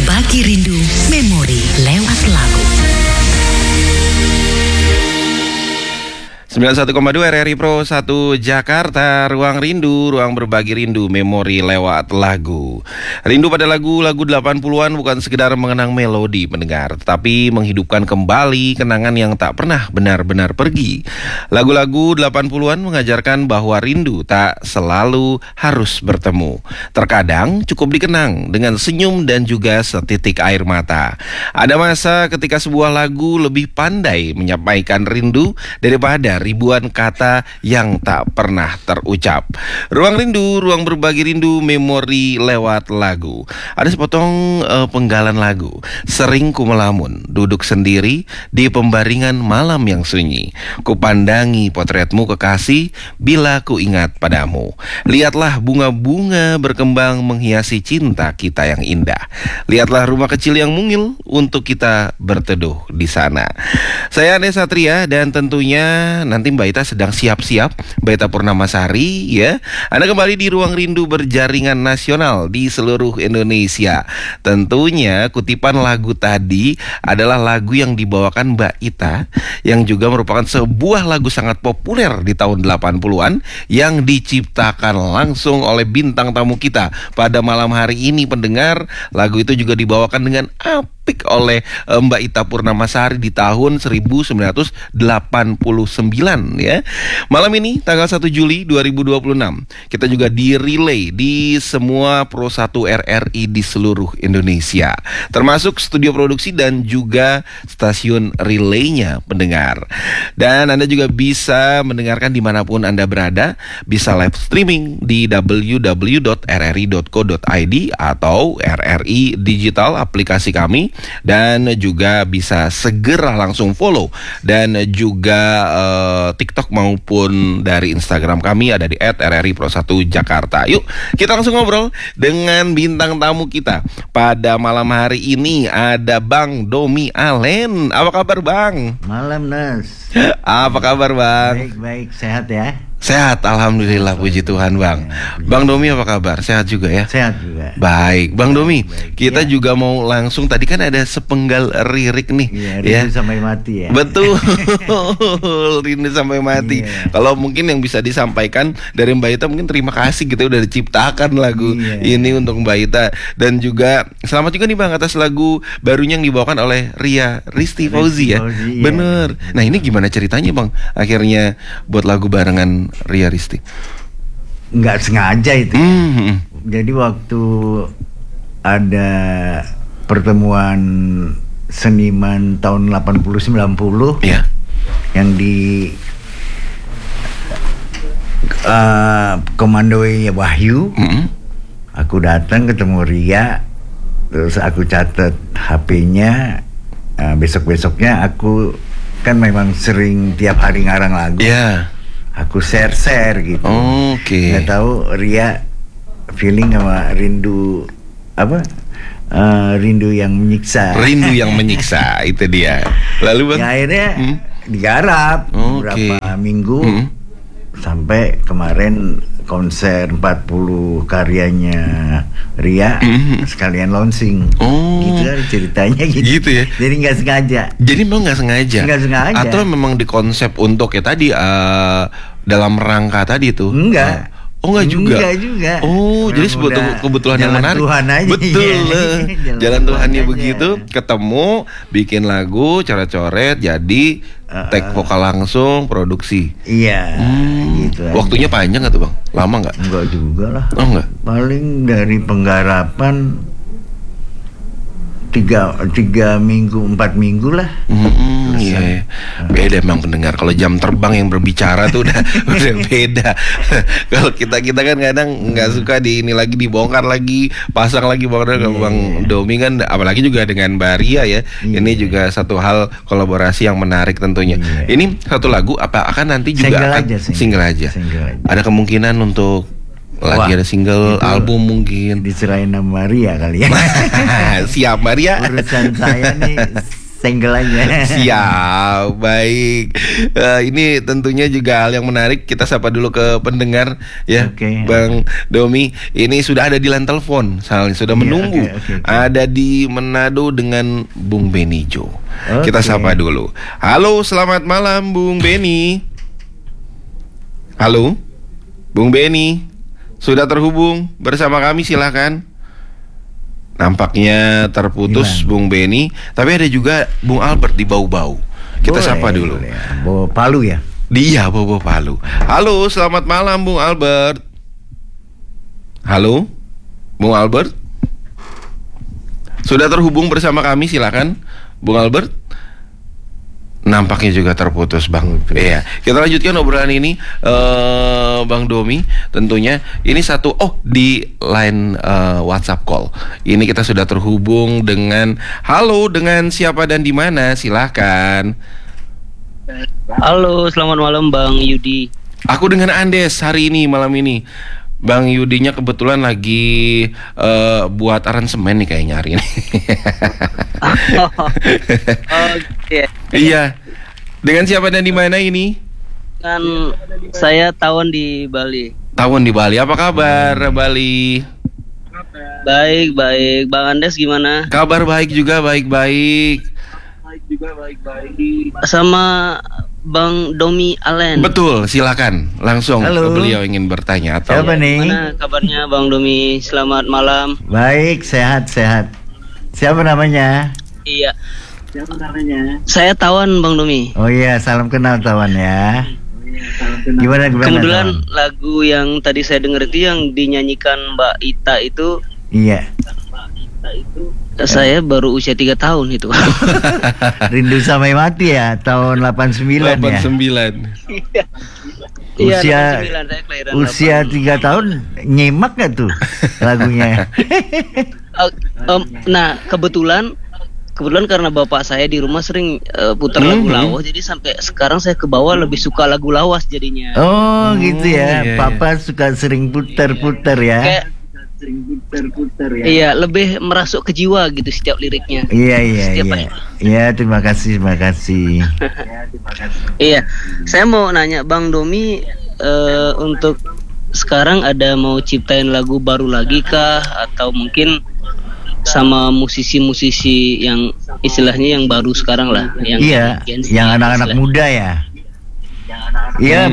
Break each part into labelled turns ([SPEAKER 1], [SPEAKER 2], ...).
[SPEAKER 1] Berbagi rindu memori lewat lagu.
[SPEAKER 2] 91,2 RRI Pro 1 Jakarta, ruang rindu, ruang berbagi rindu, memori lewat lagu. Rindu pada lagu-lagu 80-an bukan sekedar mengenang melodi pendengar, tetapi menghidupkan kembali kenangan yang tak pernah benar-benar pergi. Lagu-lagu 80-an mengajarkan bahwa rindu tak selalu harus bertemu. Terkadang cukup dikenang dengan senyum dan juga setitik air mata. Ada masa ketika sebuah lagu lebih pandai menyampaikan rindu daripada ribuan kata yang tak pernah terucap. Ruang rindu, ruang berbagi rindu, memori lewat lagu. Ada sepotong penggalan lagu. Sering ku melamun, duduk sendiri di pembaringan malam yang sunyi. Kupandangi potretmu kekasih, bila ku ingat padamu. Lihatlah bunga-bunga berkembang menghiasi cinta kita yang indah. Lihatlah rumah kecil yang mungil untuk kita berteduh di sana. Saya Ane Satria dan tentunya nanti Mbak Ita sedang siap-siap, Mbak Ita Purnamasari ya. Anda kembali di Ruang Rindu berjaringan nasional di seluruh Indonesia. Tentunya kutipan lagu tadi adalah lagu yang dibawakan Mbak Ita, yang juga merupakan sebuah lagu sangat populer di tahun 80-an yang diciptakan langsung oleh bintang tamu kita pada malam hari ini pendengar. Lagu itu juga dibawakan dengan apik oleh Mbak Ita Purnamasari di tahun 1989 ya. Malam ini tanggal 1 Juli 2026 kita juga di-relay di semua Pro 1 RRI di seluruh Indonesia, termasuk studio produksi dan juga stasiun relaynya pendengar. Dan Anda juga bisa mendengarkan dimanapun Anda berada, bisa live streaming di www.rri.co.id atau RRI Digital aplikasi kami, dan juga bisa segera langsung follow dan juga TikTok maupun dari Instagram kami ada di @RRI Pro 1 Jakarta. Yuk kita langsung ngobrol dengan bintang tamu kita pada malam hari ini. Ada Bang Domi Alen. Apa kabar Bang?
[SPEAKER 3] Malam Nas.
[SPEAKER 2] Apa kabar Bang?
[SPEAKER 3] Baik, sehat ya?
[SPEAKER 2] Sehat, alhamdulillah, puji Tuhan Bang. Bang Domi apa kabar? Sehat juga ya?
[SPEAKER 3] Sehat juga.
[SPEAKER 2] Baik, Bang Domi, kita
[SPEAKER 3] ya.
[SPEAKER 2] juga mau langsung, tadi kan ada sepenggal lirik nih.
[SPEAKER 3] Iya, rindu sampai mati ya.
[SPEAKER 2] Betul, rindu sampai mati. Kalau mungkin yang bisa disampaikan dari Mbak Ita, mungkin terima kasih gitu udah diciptakan lagu ini untuk Mbak Ita. Dan juga selamat juga nih Bang atas lagu barunya yang dibawakan oleh Ria Risti Fauzi ya. Bener. Nah ini gimana ceritanya Bang? Akhirnya buat lagu barengan Ria Risti.
[SPEAKER 3] Nggak sengaja itu ya. Jadi waktu ada pertemuan seniman tahun 80-90 yang di komandoi Wahyu, aku datang ketemu Ria, terus aku catat HP-nya. Besok-besoknya aku kan memang sering tiap hari ngarang lagu. Aku share gitu. Nggak tahu Ria feeling sama rindu apa? Rindu yang menyiksa.
[SPEAKER 2] Rindu yang menyiksa itu dia. Lalu Bang?
[SPEAKER 3] Ya, akhirnya digarap beberapa minggu sampai kemarin konser 40 karyanya Ria sekalian launching. Gitu kan ceritanya gitu ya. Jadi nggak sengaja.
[SPEAKER 2] Jadi memang nggak sengaja.
[SPEAKER 3] Nggak sengaja.
[SPEAKER 2] Atau memang dikonsep untuk ya tadi dalam rangka tadi tuh.
[SPEAKER 3] Enggak.
[SPEAKER 2] Oh enggak juga.
[SPEAKER 3] Enggak juga.
[SPEAKER 2] Oh, jadi sebetulnya kebetulan yang menarik.
[SPEAKER 3] Tuhan aja.
[SPEAKER 2] Betul. Jalan Tuhannya
[SPEAKER 3] aja.
[SPEAKER 2] Begitu, ketemu, bikin lagu, coret-coret, jadi take vokal langsung, produksi.
[SPEAKER 3] Iya. Gitu.
[SPEAKER 2] Waktunya panjang nggak tuh Bang? Lama nggak?
[SPEAKER 3] Enggak juga lah.
[SPEAKER 2] Oh enggak.
[SPEAKER 3] Paling dari penggarapan 3 minggu 4 minggu lah.
[SPEAKER 2] Iya. Beda memang pendengar. Kalau jam terbang yang berbicara tuh udah beda. Kalau kita kan kadang nggak suka di ini lagi dibongkar lagi, pasang lagi Bang Domi kan, apalagi juga dengan Mbak Ria ya. Ini juga satu hal kolaborasi yang menarik tentunya. Ini satu lagu apa akan nanti juga single aja. Ada kemungkinan untuk lagi ada single album mungkin
[SPEAKER 3] diserahin sama Maria kali ya.
[SPEAKER 2] Siap Maria.
[SPEAKER 3] Urusan saya nih Single aja.
[SPEAKER 2] Siap, baik. Ini tentunya juga hal yang menarik. Kita sapa dulu ke pendengar ya,
[SPEAKER 3] Oke.
[SPEAKER 2] Bang Domi. Ini sudah ada di line telepon, soalnya sudah
[SPEAKER 3] Iya,
[SPEAKER 2] menunggu.
[SPEAKER 3] oke.
[SPEAKER 2] Ada di Manado dengan Bung Beni Jo. Kita
[SPEAKER 3] Oke.
[SPEAKER 2] sapa dulu. Halo, selamat malam Bung Beni. Halo, Bung Beni. Sudah terhubung bersama kami, silakan. Nampaknya terputus
[SPEAKER 3] Hilang.
[SPEAKER 2] Bung Beni, tapi ada juga Bung Albert di Bau-Bau. Kita sapa dulu.
[SPEAKER 3] Bawa Palu ya.
[SPEAKER 2] Dia Bobo Palu. Halo, selamat malam Bung Albert. Halo, Bung Albert. Sudah terhubung bersama kami, silakan Bung Albert. Nampaknya juga terputus, Bang. Iya, kita lanjutkan obrolan ini, Bang Domi. Tentunya ini satu di line WhatsApp call. Ini kita sudah terhubung dengan halo, dengan siapa dan di mana? Silahkan.
[SPEAKER 4] Halo, selamat malam Bang Yudi.
[SPEAKER 2] Aku dengan Andes hari ini, malam ini. Bang Yudinya kebetulan lagi buat aransemen nih kayaknya hari ini.
[SPEAKER 4] Oke.
[SPEAKER 2] Iya. Dengan siapa dan di mana ini?
[SPEAKER 4] Kan saya Tawon di Bali.
[SPEAKER 2] Tawon di Bali. Apa kabar Bali?
[SPEAKER 4] Baik, baik. Bang Andes gimana?
[SPEAKER 2] Kabar baik juga, baik-baik.
[SPEAKER 4] Sama Bang Domi Allen.
[SPEAKER 2] Betul, silakan. Langsung
[SPEAKER 3] Halo.
[SPEAKER 2] beliau ingin bertanya atau
[SPEAKER 3] Siapa nih?
[SPEAKER 4] Gimana kabarnya Bang Domi? Selamat malam.
[SPEAKER 3] Baik, sehat. Siapa namanya?
[SPEAKER 4] Iya. Saya Tawon Bang Domi.
[SPEAKER 3] Oh iya, salam kenal Tawan ya. Gimana
[SPEAKER 4] Kebetulan
[SPEAKER 3] Tawan?
[SPEAKER 4] lagu yang tadi saya dengar itu yang dinyanyikan Mbak Ita itu
[SPEAKER 3] Iya.
[SPEAKER 4] saya baru usia 3 tahun itu.
[SPEAKER 3] Rindu sampai mati ya, tahun 89 ya.
[SPEAKER 2] 89.
[SPEAKER 4] Iya,
[SPEAKER 3] Usia
[SPEAKER 4] 89, saya kelahiran
[SPEAKER 3] usia 3 tahun nyimak gak tuh lagunya?
[SPEAKER 4] Nah, kebetulan karena bapak saya di rumah sering putar lagu lawas, jadi sampai sekarang saya ke bawah lebih suka lagu lawas jadinya.
[SPEAKER 3] Oh gitu ya,
[SPEAKER 2] iya,
[SPEAKER 3] Papa suka sering putar-putar ya.
[SPEAKER 4] Kayak iya, lebih merasuk ke jiwa gitu setiap liriknya.
[SPEAKER 3] Iya.
[SPEAKER 4] Setiap hari.
[SPEAKER 3] Iya, terima kasih.
[SPEAKER 4] Iya, saya mau nanya Bang Domi, untuk sekarang ada mau ciptain lagu baru lagi kah, atau mungkin sama musisi-musisi yang istilahnya yang baru sekarang lah, yang
[SPEAKER 3] Iya,
[SPEAKER 4] Gen Z
[SPEAKER 3] yang anak-anak
[SPEAKER 4] istilahnya.
[SPEAKER 3] muda ya. Iya,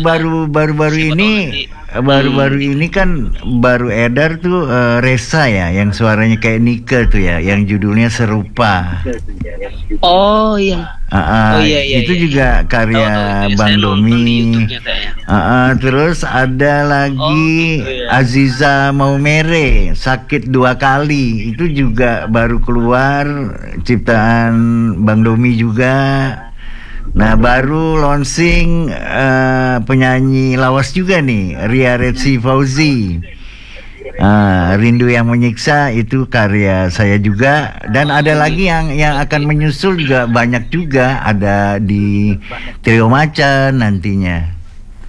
[SPEAKER 3] baru-baru ini kan baru edar tuh Resa ya, yang suaranya kayak Nike tuh ya, yang judulnya Serupa.
[SPEAKER 4] Oh iya. Oh, iya,
[SPEAKER 3] itu
[SPEAKER 4] iya.
[SPEAKER 3] juga karya
[SPEAKER 4] Tahu,
[SPEAKER 3] Bang
[SPEAKER 4] saya nonton di
[SPEAKER 3] Domi.
[SPEAKER 4] YouTube-nya kayaknya.
[SPEAKER 3] Terus ada lagi
[SPEAKER 4] gitu ya.
[SPEAKER 3] Aziza Maumere, Sakit 2 Kali. Itu juga baru keluar, ciptaan Bang Domi juga. Nah, baru launching penyanyi lawas juga nih, Ria Retsi Fauzi. Rindu yang Menyiksa itu karya saya juga, dan ada lagi yang akan menyusul juga, banyak juga, ada di Trio Macan nantinya.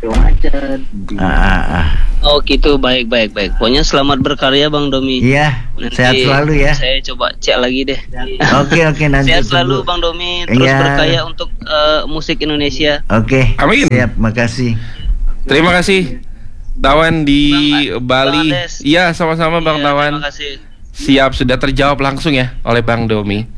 [SPEAKER 4] Oh gitu, baik. Pokoknya selamat berkarya Bang Domi.
[SPEAKER 3] Iya,
[SPEAKER 4] Nanti
[SPEAKER 3] sehat selalu ya.
[SPEAKER 4] Saya coba cek lagi deh.
[SPEAKER 3] Oke, nanti
[SPEAKER 4] Sehat selalu
[SPEAKER 3] tunggu.
[SPEAKER 4] Bang Domi, terus
[SPEAKER 3] Iya.
[SPEAKER 4] berkarya untuk musik Indonesia.
[SPEAKER 3] Oke,
[SPEAKER 2] Amin.
[SPEAKER 3] siap, makasih.
[SPEAKER 2] Terima kasih Tawan di Bali.
[SPEAKER 4] Bang Andes.
[SPEAKER 2] Iya, sama-sama Bang
[SPEAKER 4] Iya,
[SPEAKER 2] Tawan.
[SPEAKER 4] terima kasih.
[SPEAKER 2] Siap, sudah terjawab langsung ya oleh Bang Domi.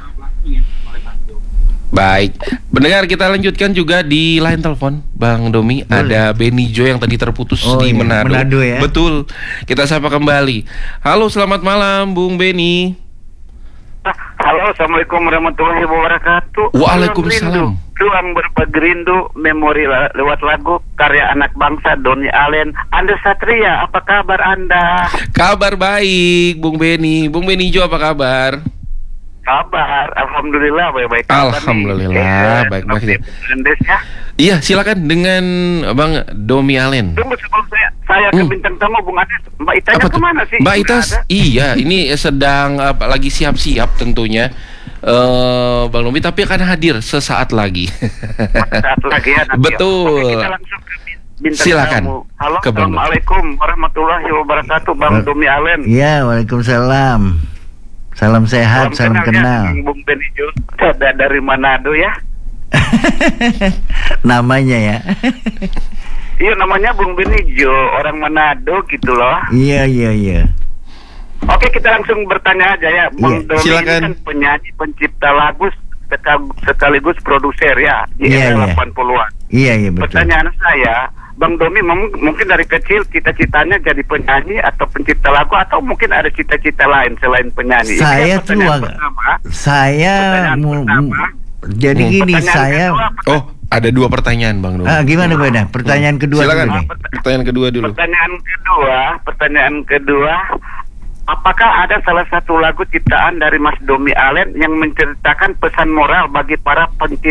[SPEAKER 2] Baik, pendengar, kita lanjutkan juga di line telepon Bang Domi. Ada Beni Jo yang tadi terputus
[SPEAKER 3] Oh
[SPEAKER 2] di
[SPEAKER 3] iya,
[SPEAKER 2] Manado.
[SPEAKER 3] Manado ya.
[SPEAKER 2] Betul. Kita sapa kembali. Halo, selamat malam Bung Beni.
[SPEAKER 5] Halo, assalamualaikum warahmatullahi wabarakatuh.
[SPEAKER 2] Waalaikumsalam.
[SPEAKER 5] Ruang berbagi rindu, memori lewat lagu karya anak bangsa Doni Allen. Anda Satria, apa kabar Anda?
[SPEAKER 2] Kabar baik, Bung Beni. Bung Beni Jo, apa kabar?
[SPEAKER 5] Kabar, alhamdulillah baik-baik. kabar nih.
[SPEAKER 2] Alhamdulillah, baik-baik.
[SPEAKER 5] Andes ya.
[SPEAKER 2] Iya, silakan dengan Bang Domi Allen.
[SPEAKER 5] Tunggu sebelum saya ke bintang tamu Bung Andes. Mbak Itanya
[SPEAKER 2] Apa tuh?
[SPEAKER 5] kemana sih?
[SPEAKER 2] Mbak
[SPEAKER 5] Sudah
[SPEAKER 2] Itas,
[SPEAKER 5] ada?
[SPEAKER 2] iya, ini sedang lagi siap-siap tentunya. Bang Domi, tapi akan hadir sesaat lagi.
[SPEAKER 5] Saat lagi ya nanti.
[SPEAKER 2] Betul.
[SPEAKER 5] Oke, kita langsung ke bintang
[SPEAKER 2] Silakan.
[SPEAKER 5] tamu. Halo,
[SPEAKER 2] Ke Bang Domi.
[SPEAKER 5] assalamualaikum warahmatullahi wabarakatuh, Bang Domi Allen.
[SPEAKER 3] Iya, waalaikumsalam. Salam sehat, salam kenal.
[SPEAKER 5] Bung Benijo dari Manado ya.
[SPEAKER 3] Namanya ya.
[SPEAKER 5] Iya, namanya Bung Benijo, orang Manado gitu loh.
[SPEAKER 3] Iya.
[SPEAKER 5] Oke, kita langsung bertanya aja ya. Bung Domi
[SPEAKER 2] silakan.
[SPEAKER 5] ini kan penyanyi, pencipta lagu sekaligus produser ya di era 80-an.
[SPEAKER 3] Iya betul.
[SPEAKER 5] Pertanyaan saya, Bang Domi mungkin dari kecil cita-citanya jadi penyanyi atau pencipta lagu, atau mungkin ada cita-cita lain selain penyanyi?
[SPEAKER 3] Saya tuh jadi gini, saya
[SPEAKER 2] ada 2 pertanyaan Bang Domi.
[SPEAKER 3] gimana Beda? Pertanyaan kedua
[SPEAKER 2] silakan.
[SPEAKER 3] dulu nih.
[SPEAKER 2] Pertanyaan kedua dulu.
[SPEAKER 5] Pertanyaan kedua, apakah ada salah satu lagu ciptaan dari Mas Domi Allen yang menceritakan pesan moral bagi para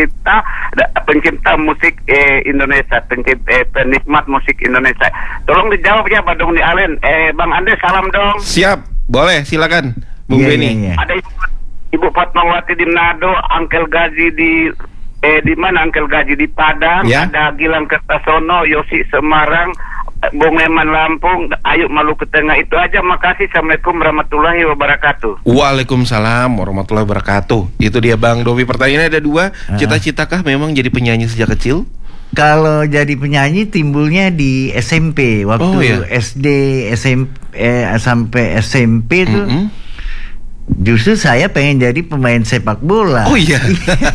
[SPEAKER 5] pencipta musik Indonesia, penikmat musik Indonesia? Tolong dijawab ya, Pak Domi Allen. Bang Ande, salam dong.
[SPEAKER 2] Siap, boleh, silakan Bung Beni.
[SPEAKER 3] Iya.
[SPEAKER 5] Ada Ibu Fatmawati di Manado, Angkel Gaji di mana Angkel Gaji di Padang,
[SPEAKER 2] ya.
[SPEAKER 5] Ada Gilang Kertasono, Yosi Semarang, Bung Eman Lampung, Ayub Maluku Tengah. Itu aja, makasih. Assalamualaikum warahmatullahi wabarakatuh.
[SPEAKER 2] Waalaikumsalam warahmatullahi wabarakatuh. Itu dia Bang Domi. Pertanyaannya ada 2. Cita-citakah memang jadi penyanyi sejak kecil?
[SPEAKER 3] Kalau jadi penyanyi timbulnya di SMP waktu SD, SMP sampai SMP tuh. Justru saya pengen jadi pemain sepak bola.
[SPEAKER 2] Oh iya.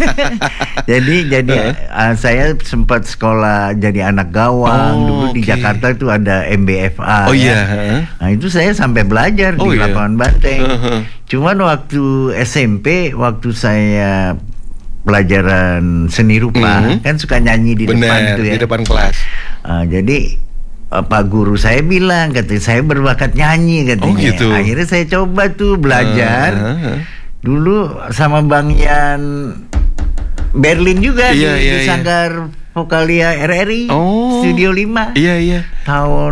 [SPEAKER 3] jadi saya sempat sekolah jadi anak gawang. Dulu di Jakarta itu ada MBFA.
[SPEAKER 2] Oh
[SPEAKER 3] ya.
[SPEAKER 2] iya.
[SPEAKER 3] Nah itu saya sampai belajar di lapangan banteng. Cuman waktu SMP, waktu saya pelajaran seni rupa, kan suka nyanyi di depan itu ya.
[SPEAKER 2] Di depan kelas.
[SPEAKER 3] Jadi Pak guru saya bilang, katanya saya berbakat nyanyi katanya.
[SPEAKER 2] Oh gitu.
[SPEAKER 3] Akhirnya saya coba tuh belajar. Dulu sama Bang Yan Berlin juga di Sanggar Vokalia RRI, Studio 5.
[SPEAKER 2] Iya.
[SPEAKER 3] Tahun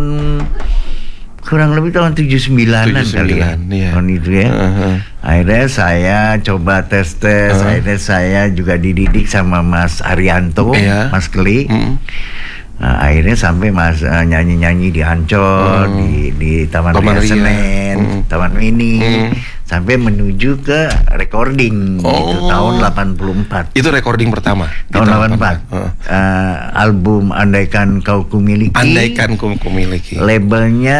[SPEAKER 3] kurang lebih tahun 79-an kali ya. Tahun itu ya. Akhirnya saya coba tes. Akhirnya saya juga dididik sama Mas Arianto, Mas Keli. Nah, akhirnya sampai nyanyi-nyanyi di Ancol, di Taman Ria Senen, Taman Mini, sampai menuju ke recording itu tahun 84.
[SPEAKER 2] Itu recording pertama
[SPEAKER 3] tahun 84. Album Andaikan Kau Kumiliki.
[SPEAKER 2] Andaikan Kau Kumiliki.
[SPEAKER 3] Labelnya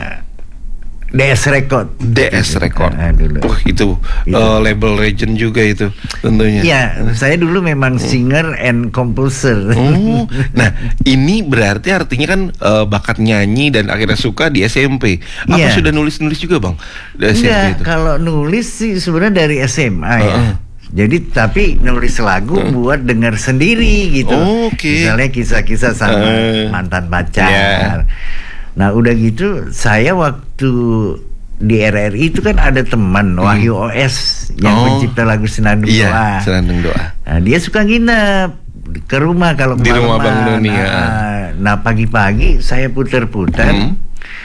[SPEAKER 3] DS Record.
[SPEAKER 2] DS Record.
[SPEAKER 3] Dulu.
[SPEAKER 2] Itu label legend juga itu tentunya.
[SPEAKER 3] Iya, saya dulu memang singer and composer.
[SPEAKER 2] Nah, ini berarti artinya kan bakat nyanyi dan akhirnya suka di SMP. Apa sudah nulis-nulis juga, Bang? Di SMP itu.
[SPEAKER 3] Kalau nulis sih sebenarnya dari SMA ya. Jadi tapi nulis lagu buat dengar sendiri gitu. Misalnya kisah-kisah sama mantan pacar. Nah udah gitu saya waktu di RRI itu kan ada teman Wahyu OS yang pencipta lagu Senandung Doa.
[SPEAKER 2] Senandung Doa.
[SPEAKER 3] Nah, dia suka nginep ke rumah kalau
[SPEAKER 2] di rumah Bang Doni.
[SPEAKER 3] Nah pagi-pagi saya putar-putar.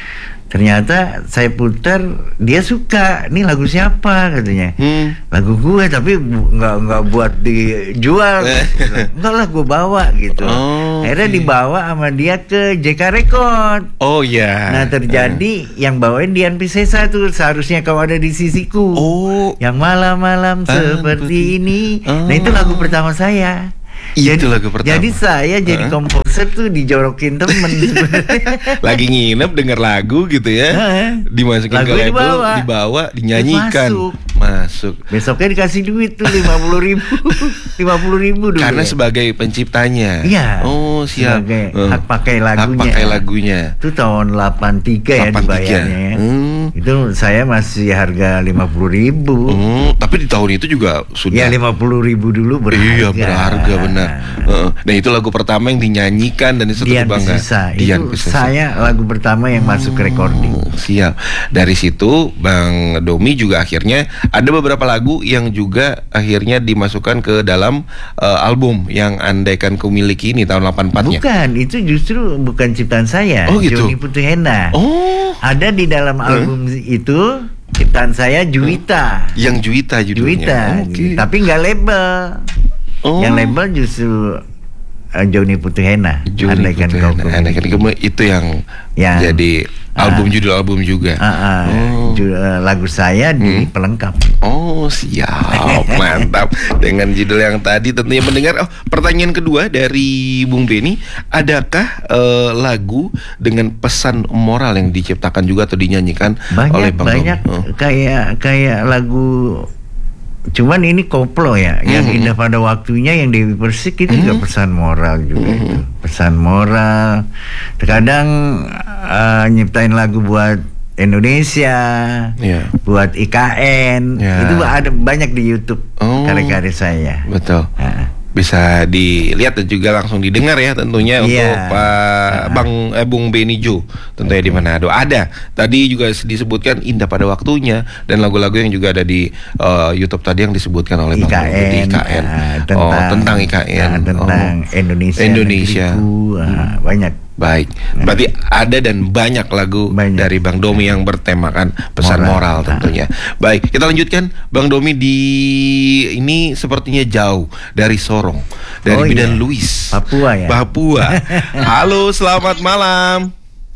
[SPEAKER 3] Ternyata saya putar, dia suka. Ini lagu siapa katanya? Lagu gue, tapi nggak buat dijual. Enggak lah, gue bawa gitu. Akhirnya dibawa sama dia ke JK Record.
[SPEAKER 2] Oh iya.
[SPEAKER 3] Nah terjadi yang bawain Dian Piscesa tuh, Seharusnya Kau Ada di Sisiku. Yang malam-malam seperti ini. Nah itu lagu pertama saya.
[SPEAKER 2] Lagu pertama.
[SPEAKER 3] Jadi saya jadi komposer tuh dijorokin temen.
[SPEAKER 2] Lagi nginep denger lagu gitu ya. Dimasukin
[SPEAKER 3] lagu
[SPEAKER 2] ke label, dibawa, dinyanyikan. Masuk.
[SPEAKER 3] Besoknya dikasih duit tuh 50.000 dulu.
[SPEAKER 2] Karena sebagai penciptanya.
[SPEAKER 3] Iya.
[SPEAKER 2] Oh siap.
[SPEAKER 3] Sebagai hak pakai lagunya.
[SPEAKER 2] Hak pakai lagunya.
[SPEAKER 3] Itu tahun 83 ya dibayarnya ya. Itu saya masih harga 50.000.
[SPEAKER 2] Tapi di tahun itu juga sudah.
[SPEAKER 3] Ya 50.000 dulu berharga.
[SPEAKER 2] Iya berharga benar. Nah itu lagu pertama yang dinyanyikan dan itu bangga.
[SPEAKER 3] Itu saya lagu pertama yang masuk ke recording.
[SPEAKER 2] Siap. Dari situ Bang Domi juga akhirnya ada beberapa lagu yang juga akhirnya dimasukkan ke dalam album yang Andaikan Ku Miliki ini tahun 84-nya.
[SPEAKER 3] Bukan, itu justru bukan ciptaan saya.
[SPEAKER 2] Gitu.
[SPEAKER 3] Joni Putihena. Ada di dalam album itu ciptaan saya Juwita.
[SPEAKER 2] Yang Juwita judulnya.
[SPEAKER 3] Juwita. Tapi nggak label. Yang label justru Joni Putihena. Andaikan kau ku miliki.
[SPEAKER 2] Itu yang
[SPEAKER 3] Ya.
[SPEAKER 2] jadi judul album juga.
[SPEAKER 3] Lagu saya di pelengkap.
[SPEAKER 2] Oh siap, mantap. Dengan judul yang tadi tentunya mendengar. Pertanyaan kedua dari Bung Benny, adakah lagu dengan pesan moral yang diciptakan juga atau dinyanyikan oleh Bang
[SPEAKER 3] Banyak
[SPEAKER 2] Domi?
[SPEAKER 3] kayak lagu. Cuman ini koplo ya, yang Indah Pada Waktunya, yang Dewi Persik itu juga pesan moral juga itu. Pesan moral. Terkadang nyiptain lagu buat Indonesia, buat IKN, itu ada banyak di YouTube karya-karya saya.
[SPEAKER 2] Betul. Bisa dilihat dan juga langsung didengar ya tentunya untuk Bung Benny Jo tentunya di Manado. Ada tadi juga disebutkan Indah Pada Waktunya dan lagu-lagu yang juga ada di YouTube tadi yang disebutkan oleh Bang IKN. Tentang IKN,
[SPEAKER 3] tentang Indonesia. Banyak.
[SPEAKER 2] Baik, berarti ada dan banyak lagu dari Bang Domi yang bertemakan pesan moral tentunya. Baik, kita lanjutkan Bang Domi di ini sepertinya jauh dari Sorong, dari Bidan Luis,
[SPEAKER 3] Papua ya.
[SPEAKER 2] Papua. Halo, selamat malam.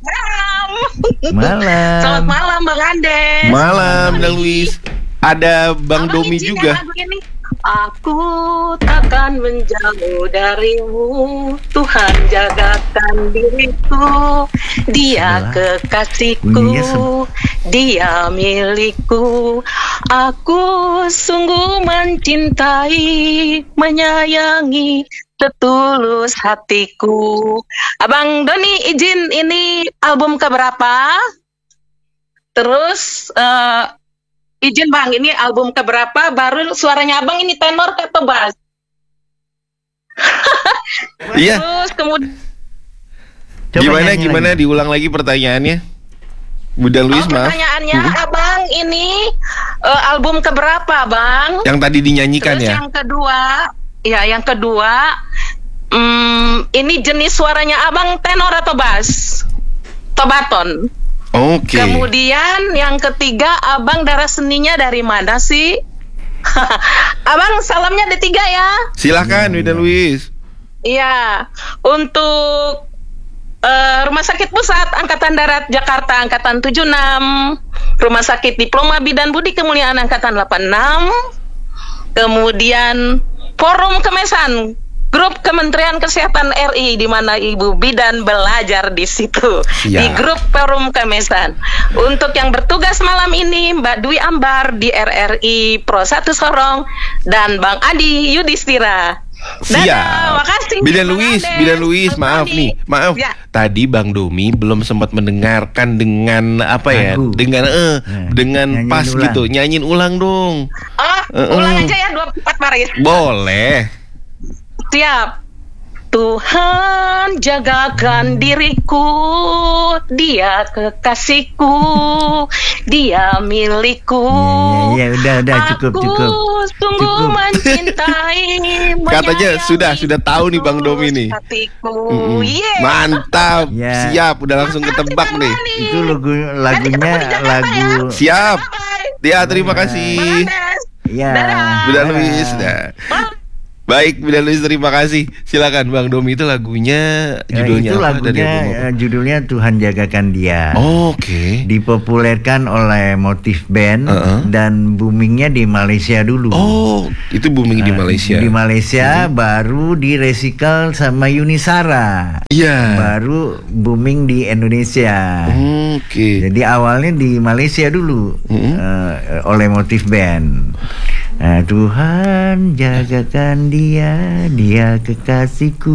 [SPEAKER 3] Malam.
[SPEAKER 6] Selamat malam Bang Andes.
[SPEAKER 2] Malam Bidan Luis. Ada Bang Domi juga.
[SPEAKER 6] Aku takkan menjauh darimu, Tuhan jagakan diriku. Dia kekasihku, dia milikku. Aku sungguh mencintai, menyayangi setulus hatiku. Abang Doni izin, ini album keberapa? Terus izin Bang, ini album keberapa? Baru suaranya Abang ini tenor atau bass?
[SPEAKER 2] Iya.
[SPEAKER 6] Terus kemudian
[SPEAKER 2] Gimana diulang lagi pertanyaannya? Bunda Luis, maaf.
[SPEAKER 6] Pertanyaannya Abang ini album keberapa Bang?
[SPEAKER 2] Yang tadi dinyanyikan.
[SPEAKER 6] Terus yang kedua, ini jenis suaranya Abang tenor atau bass? Atau baton?
[SPEAKER 2] Oke.
[SPEAKER 6] Kemudian yang ketiga, Abang darah seninya dari mana sih? Abang salamnya ada 3 ya.
[SPEAKER 2] Silakan Bunda Luis.
[SPEAKER 6] Iya, untuk Rumah Sakit Pusat Angkatan Darat Jakarta Angkatan 76, Rumah Sakit Diploma Bidan Budi Kemuliaan Angkatan 86, kemudian Forum Kemesan, Grup Kementerian Kesehatan RI, di mana Ibu Bidan belajar di situ. Di grup Forum Kemesan. Untuk yang bertugas malam ini Mbak Dwi Ambar di RRI Pro 1 Sorong dan Bang Adi Yudhistira. Dadah, makasih.
[SPEAKER 2] Bidan Luis, maaf nih. Ya. Tadi Bang Domi belum sempat mendengarkan dengan apa ya? Dengan pas ulang. Gitu. Nyanyiin ulang dong.
[SPEAKER 6] Ulang aja ya 24 baris.
[SPEAKER 2] Boleh.
[SPEAKER 6] Siap. Tuhan jagakan diriku, dia kekasihku, dia milikku.
[SPEAKER 3] Ya, udah cukup.
[SPEAKER 6] Sungguh mencintai.
[SPEAKER 2] Katanya sudah tahu nih Bang Domi nih. Mantap. Siap, udah langsung ketebak nih.
[SPEAKER 3] Itu lagunya lagu.
[SPEAKER 2] Siap. Ya, terima kasih.
[SPEAKER 3] Ya.
[SPEAKER 2] Bunda Luis. Baik, Bunda Luis, terima kasih. Silakan Bang Domi, itu lagunya judulnya
[SPEAKER 3] itu
[SPEAKER 2] apa?
[SPEAKER 3] Judulnya Tuhan Jagakan Dia.
[SPEAKER 2] Oke.
[SPEAKER 3] Dipopulerkan oleh Motif Band dan boomingnya di Malaysia dulu.
[SPEAKER 2] Oh, itu booming di Malaysia.
[SPEAKER 3] Di Malaysia baru direcycle sama Yunisara.
[SPEAKER 2] Iya.
[SPEAKER 3] Baru booming di Indonesia.
[SPEAKER 2] Oke.
[SPEAKER 3] Jadi awalnya di Malaysia dulu oleh Motif Band. Tuhan jagakan dia kekasihku.